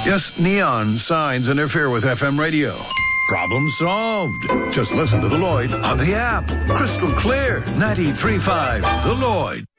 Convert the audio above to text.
Yes, neon signs interfere with FM radio. Problem solved. Just listen to The Lloyd on the app. Crystal clear. 93.5 The Lloyd.